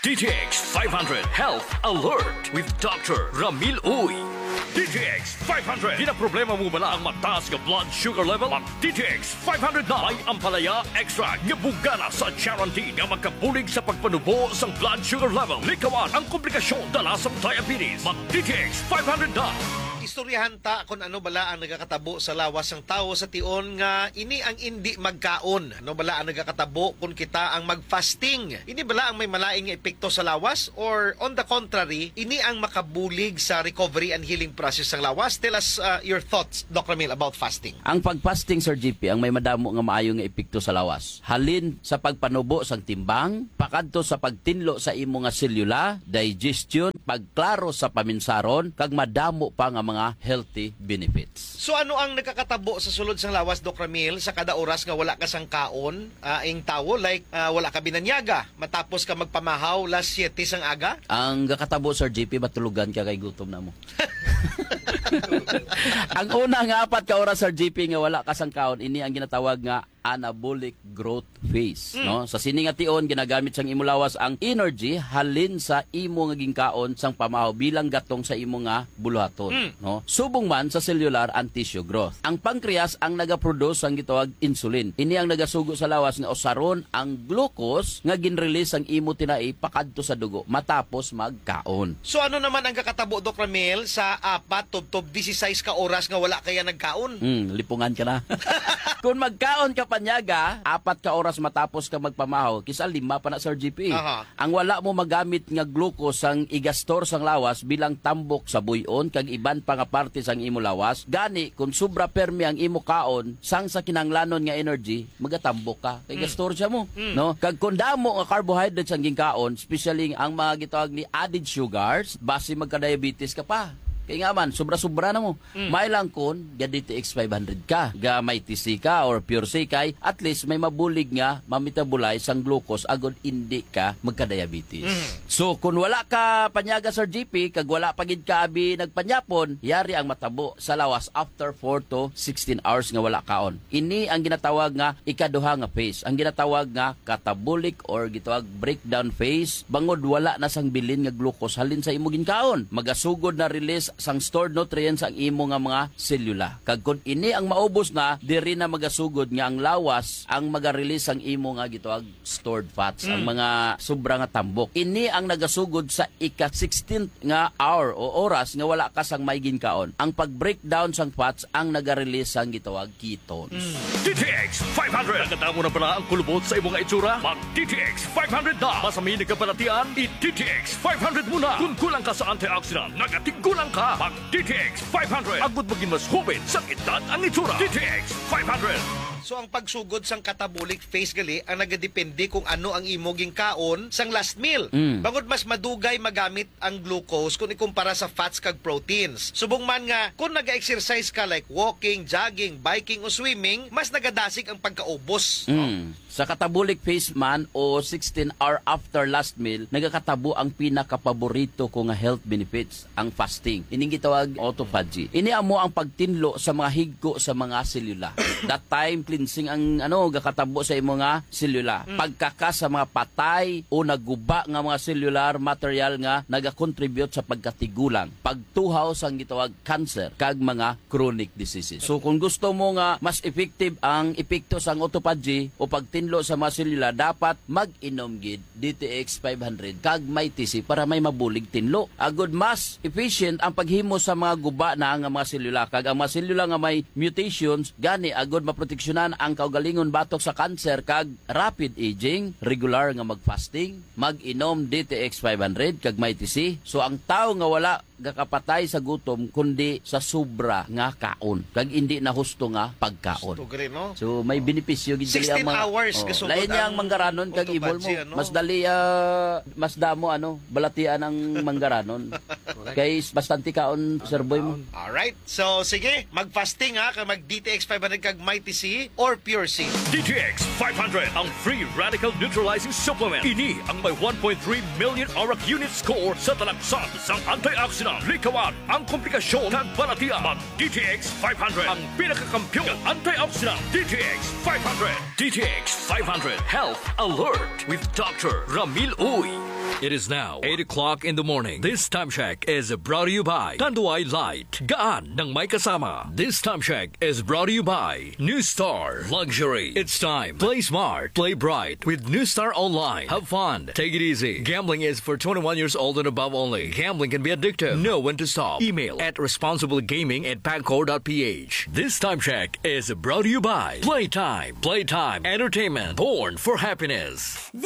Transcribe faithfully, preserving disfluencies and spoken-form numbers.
D T X five hundred Health Alert with Doctor Ramil Uy. D T X five hundred. Di na problema mo bala ang mataas nga blood sugar level? Mag D T X five hundred na ay ampalaya extra nga bugana sa guarantee nga magkabulig sa pagpanubo sa blood sugar level. Likawan ang komplikasyon dala sa diabetes. Mag D T X five hundred na. Istoryahan ta kung ano bala ang nagakatabo sa lawas ng tao sa tion nga ini ang hindi magkaon. Ano bala ang nagakatabo kung kita ang mag-fasting? Ini bala ang may malaing epekto sa lawas or on the contrary, ini ang makabulig sa recovery and healing process ng lawas? Tell us uh, your thoughts, Doctor Ramil, about fasting. Ang pag-fasting, Sir G P, ang may madamo nga maayo nga epekto sa lawas. Halin sa pagpanubo sang timbang, pakadto sa pagtinlo sa imo nga selula, digestion, pagklaro sa paminsaron, kag madamo pa nga mga healthy benefits. So ano ang nakakatabo sa sulod sang lawas, Doc Ramil, sa kada oras nga wala ka sang kaon, uh, ing tawo, like uh, wala ka binanyaga, matapos ka magpamahaw las siyete sang aga? Ang kakatabo, Sir J P, matulugan ka kay gutom na mo. Ang una nga apat ka oras, Sir J P, nga wala ka sang kaon, ini ang ginatawag nga anabolic growth phase, mm. no? Sa sining nga tion ginagamit sang imo lawas ang energy halin sa imo nga gingkaon sang pamahaw bilang gatong sa imo nga buluhaton, mm. no? Subong man sa cellular and tissue growth. Ang pancreas ang nagaproduce ang gitawag insulin. Ini ang nagasugo sa lawas nga usaron ang glucose nga ginrelease ang imo tinai pakadto sa dugo matapos magkaon. So ano naman ang kakatabo, Doc Ramil, sa apat tubtob disisays ka oras nga wala kaya nagkaon? Hmm, lipungan ka na. Kung magkaon ka panyaga, apat ka oras matapos ka magpamahaw, kisa lima pa na, Sir G P. Uh-huh. Ang wala mo magamit nga glucose ang igastor sang lawas bilang tambok sa buyon kag iban pa nga parte sang imo lawas, gani kung sobra permi ang imo kaon sang sa kinanglanon nga energy, magatambok ka kay mm. gastor siya mo, mm. no? Kag kung damo nga carbohydrates ang gingkaon, especially ang mga gitawag ni added sugars, base magka-diabetes ka pa. Kaya nga man, sobra-sobra na mo. Mm. May lang kun, ga D T X five hundred ka, ga may T C ka or pure C kay, at least may mabulig nga mamitabolize ang glucose agod hindi ka magka-diabetes. Mm. So, kung wala ka panyaga, Sir G P, kag wala pagid ka abi nagpanyapon, yari ang matabo sa lawas after four to sixteen hours nga wala kaon. Ini ang ginatawag nga ikaduha nga phase. Ang ginatawag nga catabolic or gitawag breakdown phase, bangod wala na sang bilin nga glucose halin sa imo ginkaon. Magasugod na release sang stored nutrients ang imo nga mga selula. Kag kun ini ang maubos na, diri na magasugod nga ang lawas ang maga-release ang imo nga gitawag stored fats, mm. ang mga sobra nga tambok. Ini ang nagasugod sa ika sixteenth nga hour o oras nga wala ka sang may ginkaon. Ang pag-breakdown sang fats ang naga-release sang gitawag ketones. Mm. D T X five hundred. Nakatamo na pala ang kulubot sa imong itsura? Mag D T X five hundred na. Masaminig ka palatian, i-D T X five hundred muna. Kung kulang ka sa antioxidant, nagatigulang ka. Mag D T X five hundred. Agud maging mas hubid sa edad ang itsura. D T X five hundred. So ang pagsugod sang catabolic phase gali ang nagadepende kung ano ang imo gingkaon sang last meal. Mm. Bangod mas madugay magamit ang glucose kung ikumpara sa fats kag proteins. Subong man nga kung naga-exercise ka like walking, jogging, biking o swimming, mas nagadasig ang pagkaubos. Mm. Oh. Sa catabolic phase man o sixteen hour after last meal, nagakatabo ang pinakapaborito ko nga health benefits, ang fasting. Ining gitawag autophagy. Ini amo ang pagtinlo sa mga higko sa mga selula. That time cleansing ang ano gakatabo sa imo nga selula. Mm. Pagkakas sa mga patay o naguba nga mga cellular material nga naga-contribute sa pagkatigulang, pagtuhaw sang gitawag cancer kag mga chronic diseases. So kung gusto mo nga mas effective ang epekto sang autophagy o pagtinlo sa mga selula, dapat mag-inom gid D T X five hundred kag may T C para may mabulig tinlo. Agud mas efficient ang paghimo sa mga guba na nga mga selula kag ang mga selula nga may mutations gani agud maproteksyonan ang kaugalingon batok sa cancer kag rapid aging, regular nga mag-fasting, mag-inom D T X five hundred kag may T C. So ang tao nga wala gakapatay sa gutom kundi sa sobra nga kaon kag hindi na husto nga pagkaon. No? So may benepisyo gid sixteen mga, hours oh, kasugod. Lain niya ang manggaranon kag ibol mo. Ano? Mas dali uh, mas damo ano balatian ang manggaranon. Kay bastante kaon Sir Boy mo. All right. So sige, mag-fasting ha kag mag D T X five hundred kag may T C or Pure C. D T X five hundred ang free radical neutralizing supplement. Ini ang may one point three million O R A C unit score sa talaksan sa antioxidant. Likawan ang komplikasyon kag balatian. Mag D T X five hundred ang pinakakampiyon ng antioxidant. D T X five hundred. D T X five hundred Health Alert with Doctor Ramil Uy. It is now eight o'clock in the morning. This time check is brought to you by Tanduay Light. Gaan ng may kasama. This time check is brought to you by New Star Luxury. It's time. Play smart. Play bright with New Star Online. Have fun. Take it easy. Gambling is for twenty-one years old and above only. Gambling can be addictive. Know when to stop. Email at responsiblegaming at pagcor dot p h. This time check is brought to you by Playtime. Playtime Entertainment. Born for happiness.